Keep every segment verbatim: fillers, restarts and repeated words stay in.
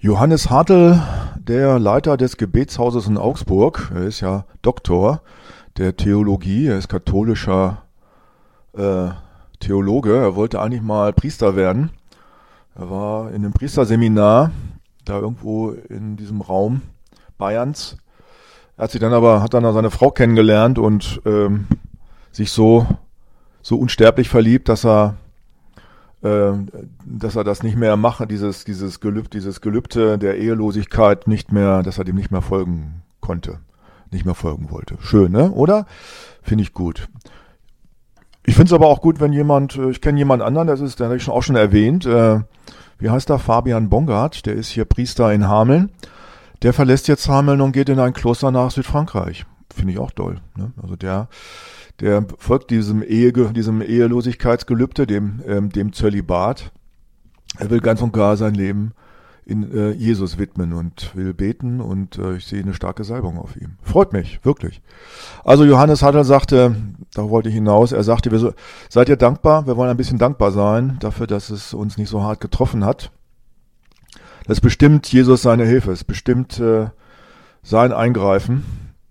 Johannes Hartl, der Leiter des Gebetshauses in Augsburg, er ist ja Doktor der Theologie, er ist katholischer äh, Theologe, er wollte eigentlich mal Priester werden. Er war in einem Priesterseminar, da irgendwo in diesem Raum Bayerns. Er hat sich dann aber, hat dann seine Frau kennengelernt und ähm, sich so, so unsterblich verliebt, dass er dass er das nicht mehr mache, dieses, dieses Gelübde, dieses Gelübde der Ehelosigkeit nicht mehr, dass er dem nicht mehr folgen konnte, nicht mehr folgen wollte. Schön, ne? Oder? Finde ich gut. Ich finde es aber auch gut, wenn jemand, ich kenne jemand anderen, das ist, den habe ich auch schon erwähnt, äh, wie heißt der? Fabian Bongard, der ist hier Priester in Hameln. Der verlässt jetzt Hameln und geht in ein Kloster nach Südfrankreich. Finde ich auch toll, ne? Also der Der folgt diesem Ehe, diesem Ehelosigkeitsgelübde, dem, ähm, dem Zölibat. Er will ganz und gar sein Leben in äh, Jesus widmen und will beten und äh, ich sehe eine starke Salbung auf ihm. Freut mich, wirklich. Also Johannes Hartl sagte, da wollte ich hinaus, er sagte, wir so, seid ihr dankbar? Wir wollen ein bisschen dankbar sein dafür, dass es uns nicht so hart getroffen hat. Das ist bestimmt Jesus seine Hilfe, es ist bestimmt äh, sein Eingreifen.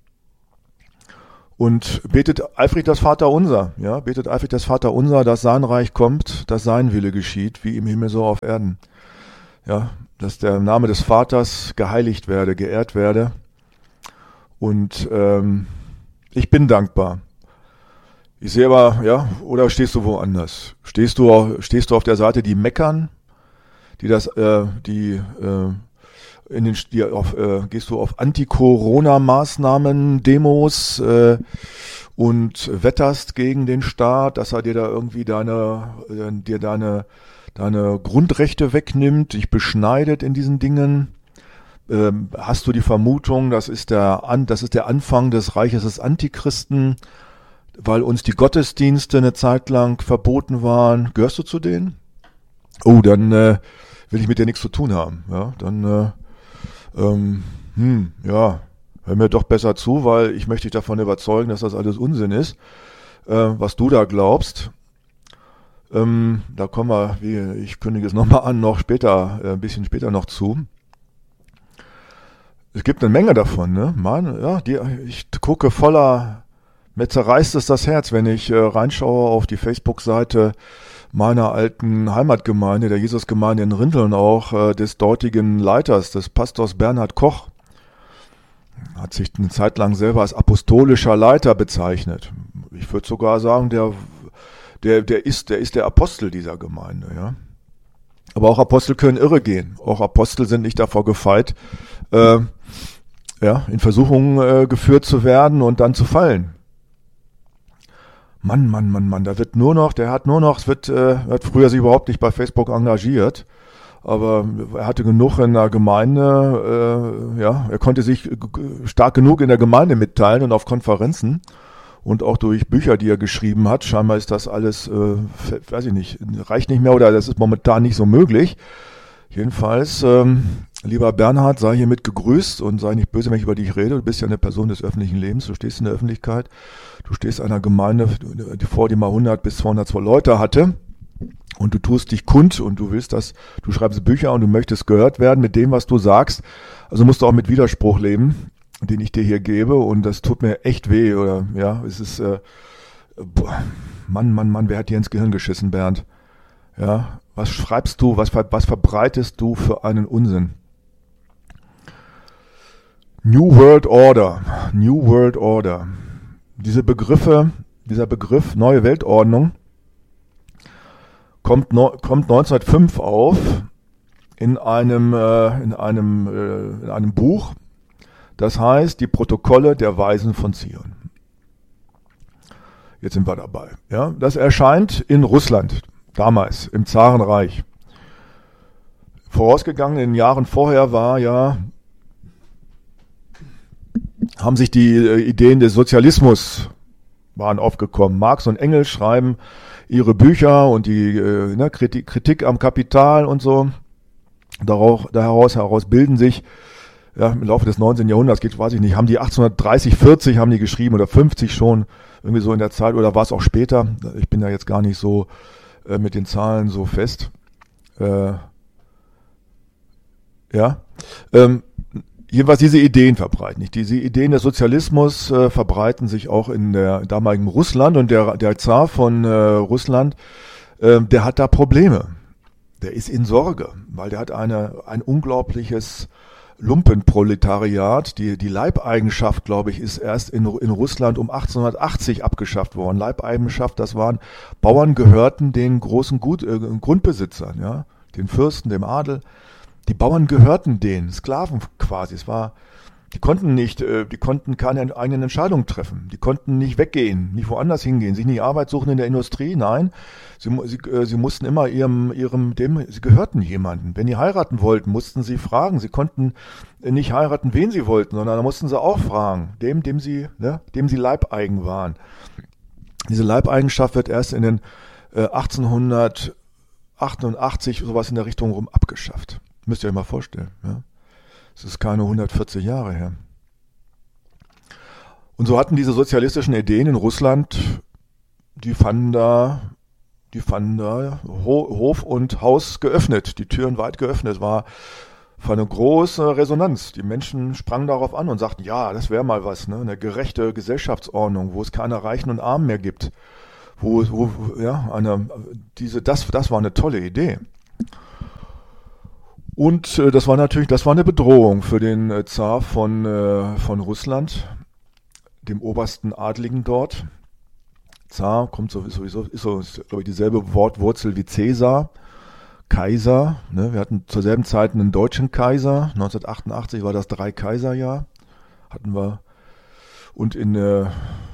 Und betet eifrig das Vaterunser, ja, betet eifrig das Vaterunser, dass sein Reich kommt, dass sein Wille geschieht, wie im Himmel so auf Erden. Ja, dass der Name des Vaters geheiligt werde, geehrt werde. Und ähm, ich bin dankbar. Ich sehe aber, ja, oder stehst du woanders? Stehst du, stehst du auf der Seite, die meckern, die das, äh, die äh, In den, die auf, äh, gehst du auf Anti-Corona-Maßnahmen, Demos äh, und wetterst gegen den Staat, dass er dir da irgendwie deine, äh, dir deine, deine Grundrechte wegnimmt, dich beschneidet in diesen Dingen? Ähm, hast du die Vermutung, das ist der, An, das ist der Anfang des Reiches des Antichristen, weil uns die Gottesdienste eine Zeit lang verboten waren? Gehörst du zu denen? Oh, dann äh, will ich mit dir nichts zu tun haben. Ja, dann äh, Ähm, hm, ja, hör mir doch besser zu, weil ich möchte dich davon überzeugen, dass das alles Unsinn ist, äh, was du da glaubst. Ähm, da kommen wir, wie, ich kündige es nochmal an, noch später, äh, ein bisschen später noch zu. Es gibt eine Menge davon, ne? Mann, ja, die, ich gucke voller, mir zerreißt es das Herz, wenn ich äh, reinschaue auf die Facebook-Seite meiner alten Heimatgemeinde, der Jesusgemeinde in Rinteln auch, äh, des dortigen Leiters, des Pastors Bernhard Koch. Hat sich eine Zeit lang selber als apostolischer Leiter bezeichnet. Ich würde sogar sagen, der, der, der ist, der ist der Apostel dieser Gemeinde, ja. Aber auch Apostel können irre gehen. Auch Apostel sind nicht davor gefeit, äh, ja, in Versuchungen äh, geführt zu werden und dann zu fallen. Mann, Mann, Mann, Mann, da wird nur noch, der hat nur noch, es wird, äh, hat früher sich überhaupt nicht bei Facebook engagiert, aber er hatte genug in der Gemeinde, äh, ja, er konnte sich g- stark genug in der Gemeinde mitteilen und auf Konferenzen und auch durch Bücher, die er geschrieben hat. Scheinbar ist das alles, äh, weiß ich nicht, reicht nicht mehr oder das ist momentan nicht so möglich. Jedenfalls, ähm, lieber Bernhard, sei hiermit gegrüßt und sei nicht böse, wenn ich über dich rede. Du bist ja eine Person des öffentlichen Lebens, du stehst in der Öffentlichkeit, du stehst einer Gemeinde, die vor dir mal hundert bis zweihundert Leute hatte und du tust dich kund und du willst das, du schreibst Bücher und du möchtest gehört werden mit dem, was du sagst. Also musst du auch mit Widerspruch leben, den ich dir hier gebe und das tut mir echt weh oder ja, es ist, äh, boah, Mann, Mann, Mann, wer hat dir ins Gehirn geschissen, Bernd? Ja, was schreibst du, was, was verbreitest du für einen Unsinn? New World Order, New World Order. Diese Begriffe, dieser Begriff neue Weltordnung kommt, no, kommt neunzehnhundertfünf auf in einem, äh, in einem, äh, in einem Buch, das heißt die Protokolle der Weisen von Zion. Jetzt sind wir dabei. Ja, das erscheint in Russland. Damals, im Zarenreich. Vorausgegangen in den Jahren vorher war ja, haben sich die äh, Ideen des Sozialismus waren aufgekommen. Marx und Engels schreiben ihre Bücher und die äh, ne, Kritik, Kritik am Kapital und so. Daraus, daraus heraus bilden sich ja, im Laufe des neunzehnten Jahrhunderts, geht, weiß ich nicht, haben die achtzehnhundertdreißig, vierzig haben die geschrieben oder fünfzig schon, irgendwie so in der Zeit, oder war es auch später? Ich bin da jetzt gar nicht so mit den Zahlen so fest. Äh, Ja, ähm, jedenfalls diese Ideen verbreiten nicht. Diese Ideen des Sozialismus äh, verbreiten sich auch in der damaligen Russland und der, der Zar von äh, Russland, äh, der hat da Probleme. Der ist in Sorge, weil der hat eine, ein unglaubliches Lumpenproletariat. Die, die Leibeigenschaft, glaube ich, ist erst in, in Russland um achtzehnhundertachtzig abgeschafft worden. Leibeigenschaft, das waren Bauern, gehörten den großen Gut, äh, Grundbesitzern, ja, den Fürsten, dem Adel. Die Bauern gehörten denen, Sklaven quasi. Es war, die konnten nicht, äh, die konnten keine eigenen Entscheidungen treffen. Die konnten nicht weggehen, nicht woanders hingehen, sich nicht Arbeit suchen in der Industrie. Nein, sie, sie, äh, sie mussten immer ihrem, ihrem, dem, sie gehörten jemanden. Wenn die heiraten wollten, mussten sie fragen. Sie konnten nicht heiraten, wen sie wollten, sondern da mussten sie auch fragen, dem, dem sie, ne, dem sie leibeigen waren. Diese Leibeigenschaft wird erst in den äh, achtzehnhundertachtundachtzig sowas in der Richtung rum abgeschafft. Müsst ihr euch mal vorstellen. Ja? Das ist keine hundertvierzig Jahre her. Und so hatten diese sozialistischen Ideen in Russland, die fanden da, die fanden da Hof und Haus geöffnet, die Türen weit geöffnet, war war eine große Resonanz. Die Menschen sprangen darauf an und sagten, ja, das wäre mal was, ne? Eine gerechte Gesellschaftsordnung, wo es keine Reichen und Armen mehr gibt. Wo, wo ja, eine, diese, das, das war eine tolle Idee. Und äh, das war natürlich, das war eine Bedrohung für den äh, Zar von, äh, von Russland, dem obersten Adligen dort. Zar kommt sowieso, ist so, ist, glaube ich, dieselbe Wortwurzel wie Cäsar, Kaiser. Ne? Wir hatten zur selben Zeit einen deutschen Kaiser. neunzehnhundertachtundachtzig war das Drei-Kaiser-Jahr. Hatten wir. Und in äh,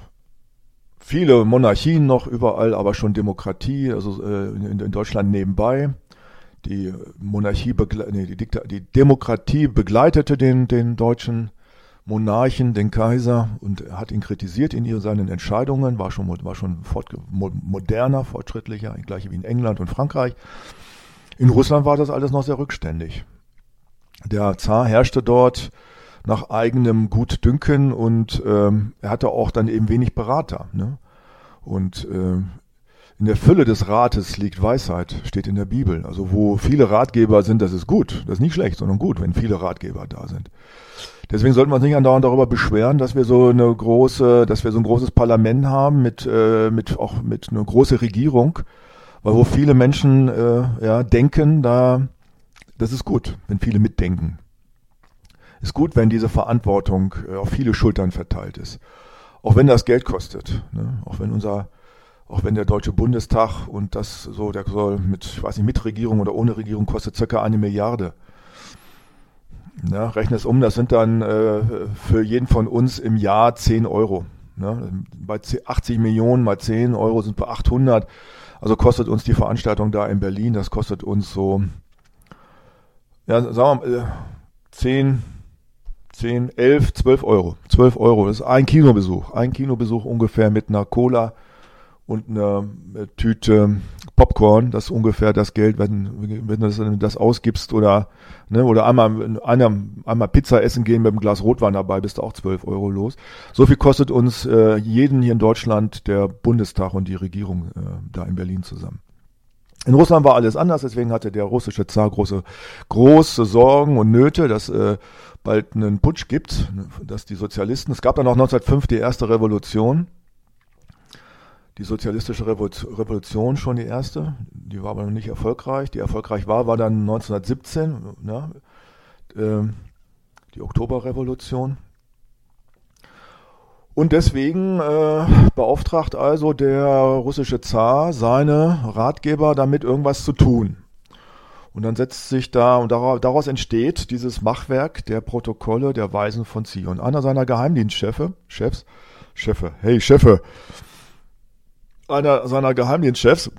viele Monarchien noch überall, aber schon Demokratie, also äh, in, in Deutschland nebenbei. Die Monarchie, begle- nee, die, Dikta- die Demokratie begleitete den, den deutschen Monarchen, den Kaiser, und er hat ihn kritisiert in ihr, seinen Entscheidungen, war schon, war schon fortge- moderner, fortschrittlicher, gleich wie in England und Frankreich. In Russland war das alles noch sehr rückständig. Der Zar herrschte dort nach eigenem Gutdünken und ähm, er hatte auch dann eben wenig Berater. Ne? Und äh, in der Fülle des Rates liegt Weisheit, steht in der Bibel. Also wo viele Ratgeber sind, das ist gut. Das ist nicht schlecht, sondern gut, wenn viele Ratgeber da sind. Deswegen sollten wir uns nicht andauernd darüber beschweren, dass wir so eine große, dass wir so ein großes Parlament haben mit, äh, mit auch mit einer großen Regierung, weil wo viele Menschen äh, ja denken, da das ist gut, wenn viele mitdenken. Ist gut, wenn diese Verantwortung äh, auf viele Schultern verteilt ist, auch wenn das Geld kostet, ne? Auch wenn unser Auch wenn der Deutsche Bundestag und das so, der soll mit, ich weiß nicht, mit Regierung oder ohne Regierung kostet circa eine Milliarde. Ja, rechne es um, das sind dann äh, für jeden von uns im Jahr zehn Euro. Ne? Bei achtzig Millionen mal zehn Euro sind wir achthundert. Also kostet uns die Veranstaltung da in Berlin, das kostet uns so, ja, sagen wir mal, äh, zehn, zehn, elf, zwölf Euro. zwölf Euro, das ist ein Kinobesuch. Ein Kinobesuch ungefähr mit einer Cola und eine Tüte Popcorn, das ist ungefähr das Geld, wenn, wenn du das, das ausgibst oder, ne, oder einmal, einmal, einmal Pizza essen gehen mit einem Glas Rotwein dabei, bist du auch zwölf Euro los. So viel kostet uns äh, jeden hier in Deutschland der Bundestag und die Regierung äh, da in Berlin zusammen. In Russland war alles anders, deswegen hatte der russische Zar große, große Sorgen und Nöte, dass äh, bald einen Putsch gibt, dass die Sozialisten, es gab dann auch neunzehnhundertfünf die erste Revolution, die sozialistische Revolution schon die erste, die war aber noch nicht erfolgreich. Die erfolgreich war, war dann neunzehnhundertsiebzehn, ne, äh, die Oktoberrevolution. Und deswegen äh, beauftragt also der russische Zar seine Ratgeber damit irgendwas zu tun. Und dann setzt sich da, und daraus entsteht dieses Machwerk der Protokolle der Weisen von Zion. Einer seiner Geheimdienstchefe, Chefs, Chefe, hey Chefe, einer seiner Geheimdienstchefs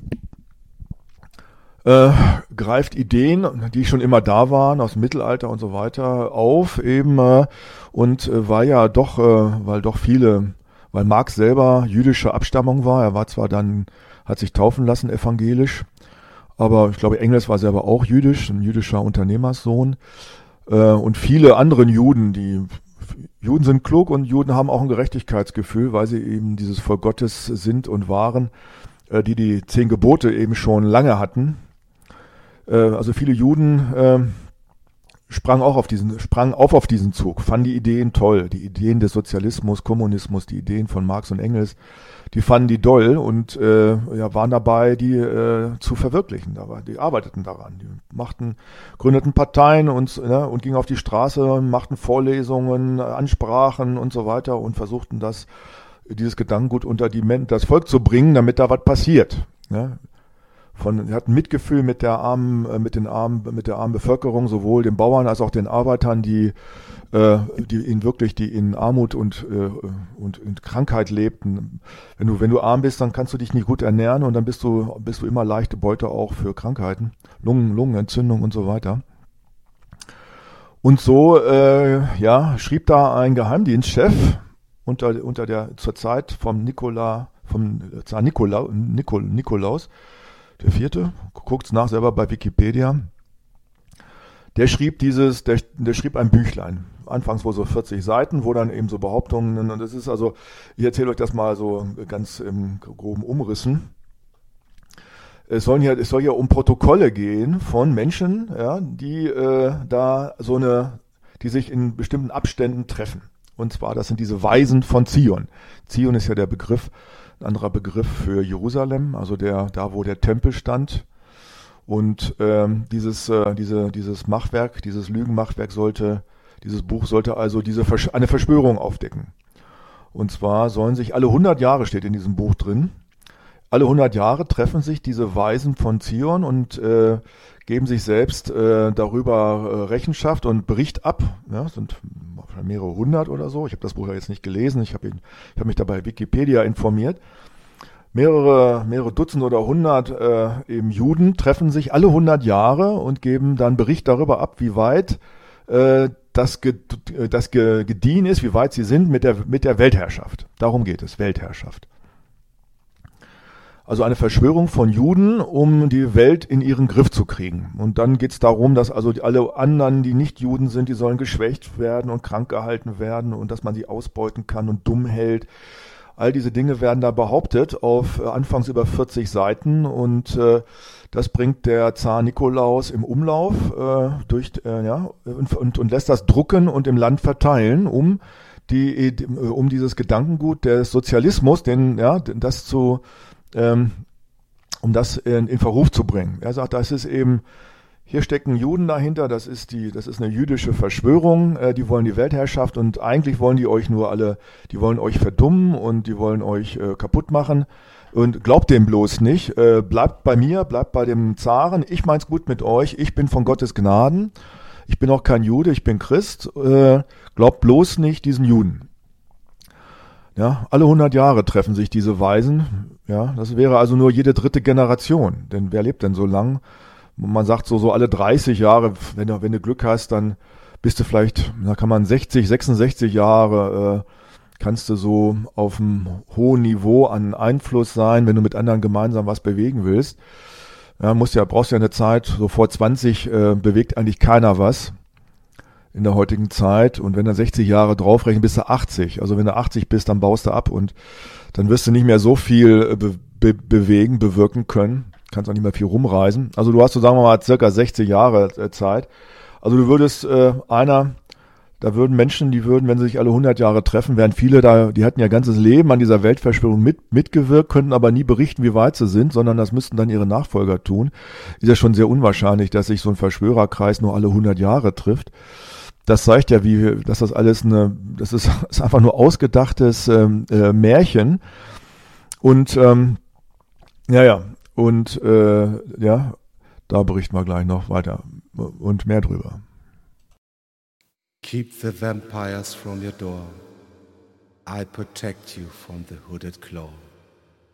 äh, greift Ideen, die schon immer da waren, aus dem Mittelalter und so weiter, auf eben äh, und äh, war ja doch, äh, weil doch viele, weil Marx selber jüdischer Abstammung war, er war zwar dann, hat sich taufen lassen evangelisch, aber ich glaube Engels war selber auch jüdisch, ein jüdischer Unternehmerssohn äh, und viele anderen Juden, die Juden sind klug und Juden haben auch ein Gerechtigkeitsgefühl, weil sie eben dieses Volk Gottes sind und waren, äh, die die zehn Gebote eben schon lange hatten. Äh, also viele Juden äh, sprang auch auf diesen, sprang auf auf diesen Zug, fanden die Ideen toll, die Ideen des Sozialismus, Kommunismus, die Ideen von Marx und Engels, die fanden die doll und äh, ja, waren dabei, die äh, zu verwirklichen. Aber die arbeiteten daran, die machten, gründeten Parteien und, ja, und gingen auf die Straße, machten Vorlesungen, Ansprachen und so weiter und versuchten das, dieses Gedankengut unter die Men- das Volk zu bringen, damit da was passiert. Ja. Von, sie hatten Mitgefühl mit der armen, äh, mit den armen, mit der armen Bevölkerung, sowohl den Bauern als auch den Arbeitern, die, äh, die in wirklich, die in Armut und, äh, und in Krankheit lebten. Wenn du, wenn du arm bist, dann kannst du dich nicht gut ernähren und dann bist du, bist du immer leichte Beute auch für Krankheiten, Lungen, Lungenentzündung und so weiter. Und so, äh, ja, schrieb da ein Geheimdienstchef unter, unter der, zur Zeit vom Nikola, vom Zar Nikola, Nikol, Nikolaus, der vierte, guckt's nach selber bei Wikipedia. Der schrieb dieses, der, der schrieb ein Büchlein. Anfangs wohl so vierzig Seiten, wo dann eben so Behauptungen, und das ist also, ich erzähle euch das mal so ganz im groben Umrissen. Es soll hier, es soll hier um Protokolle gehen von Menschen, ja, die äh, da so eine, die sich in bestimmten Abständen treffen. Und zwar, das sind diese Weisen von Zion. Zion ist ja der Begriff, ein anderer Begriff für Jerusalem, also der, da wo der Tempel stand. Und ähm, dieses, äh, diese, dieses Machwerk, dieses Lügenmachwerk sollte, dieses Buch sollte also diese Versch- eine Verschwörung aufdecken. Und zwar sollen sich alle hundert Jahre, steht in diesem Buch drin, alle hundert Jahre treffen sich diese Weisen von Zion und äh, geben sich selbst äh, darüber äh, Rechenschaft und Bericht ab. Ja, sind mehrere hundert oder so. Ich habe das Buch ja jetzt nicht gelesen. Ich habe ich hab mich da bei Wikipedia informiert. Mehrere, mehrere Dutzend oder hundert äh, eben Juden treffen sich alle hundert Jahre und geben dann Bericht darüber ab, wie weit äh, das, ge, das ge, gediehen ist, wie weit sie sind mit der, mit der Weltherrschaft. Darum geht es, Weltherrschaft. Also eine Verschwörung von Juden, um die Welt in ihren Griff zu kriegen. Und dann geht es darum, dass also alle anderen, die nicht Juden sind, die sollen geschwächt werden und krank gehalten werden und dass man sie ausbeuten kann und dumm hält. All diese Dinge werden da behauptet auf äh, anfangs über vierzig Seiten und äh, das bringt der Zar Nikolaus im Umlauf äh, durch, äh, ja, und, und, und lässt das drucken und im Land verteilen, um die, um dieses Gedankengut des Sozialismus, den, ja, das zu Ähm, um das in, in Verruf zu bringen. Er sagt, das ist eben, hier stecken Juden dahinter, das ist die, das ist eine jüdische Verschwörung, äh, die wollen die Weltherrschaft und eigentlich wollen die euch nur alle, die wollen euch verdummen und die wollen euch äh, kaputt machen und glaubt dem bloß nicht, äh, bleibt bei mir, bleibt bei dem Zaren, ich mein's gut mit euch, ich bin von Gottes Gnaden, ich bin auch kein Jude, ich bin Christ, äh, glaubt bloß nicht diesen Juden. Ja, alle hundert Jahre treffen sich diese Weisen. Ja, das wäre also nur jede dritte Generation. Denn wer lebt denn so lang? Man sagt so, so alle dreißig Jahre, wenn du, wenn du Glück hast, dann bist du vielleicht, da kann man sechzig, sechsundsechzig Jahre, äh, kannst du so auf einem hohen Niveau an Einfluss sein, wenn du mit anderen gemeinsam was bewegen willst. Ja, musst ja, brauchst ja eine Zeit, so vor zwanzig äh, bewegt eigentlich keiner was in der heutigen Zeit und wenn du sechzig Jahre draufrechnen, bist du achtzig. Also wenn du achtzig bist, dann baust du ab und dann wirst du nicht mehr so viel be- be- bewegen, bewirken können. Kannst auch nicht mehr viel rumreisen. Also du hast so, sagen wir mal, circa sechzig Jahre äh, Zeit. Also du würdest äh, einer, da würden Menschen, die würden, wenn sie sich alle hundert Jahre treffen, wären viele da, die hatten ihr ganzes Leben an dieser Weltverschwörung mit, mitgewirkt, könnten aber nie berichten, wie weit sie sind, sondern das müssten dann ihre Nachfolger tun. Ist ja schon sehr unwahrscheinlich, dass sich so ein Verschwörerkreis nur alle hundert Jahre trifft. Das zeigt ja, wie, dass das alles eine, das ist, ist einfach nur ausgedachtes ähm, äh, Märchen. Und ähm, ja, ja, und äh, ja, da berichten wir gleich noch weiter und mehr drüber. Keep the vampires from your door. I protect you from the hooded claw.